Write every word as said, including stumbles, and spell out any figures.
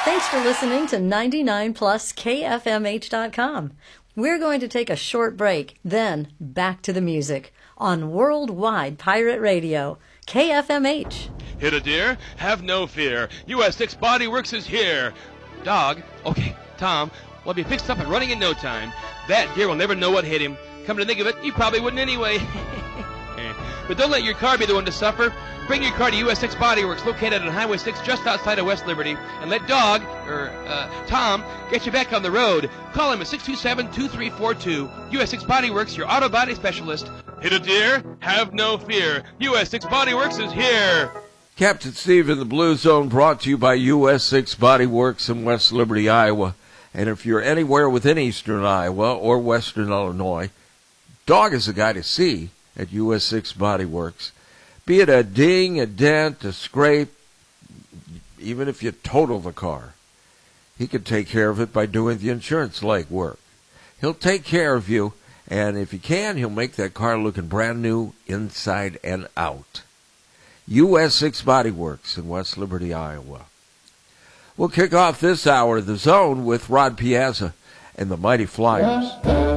Thanks for listening to ninety-nine plus K F M H dot com. We're going to take a short break, then back to the music on Worldwide Pirate Radio, K F M H. Hit a deer? Have no fear. U S six Body Works is here. Dog? Okay, Tom, we'll be fixed up and running in no time. That deer will never know what hit him. Come to think of it, you probably wouldn't anyway. But don't let your car be the one to suffer. Bring your car to U S six Body Works, located on Highway six just outside of West Liberty, and let Dog, or uh, Tom, get you back on the road. Call him at six two seven, two three four two. U S six Body Works, your auto body specialist. Hit a deer? Have no fear. U S six Body Works is here. Captain Steve in the Blue Zone, brought to you by U S six Body Works in West Liberty, Iowa. And if you're anywhere within eastern Iowa or western Illinois, Dog is the guy to see at U S six Body Works. Be it a ding, a dent, a scrape, even if you total the car, he can take care of it by doing the insurance legwork. He'll take care of you, and if he can, he'll make that car looking brand new inside and out. U S six Body Works in West Liberty, Iowa. We'll kick off this hour of The Zone with Rod Piazza and the Mighty Flyers.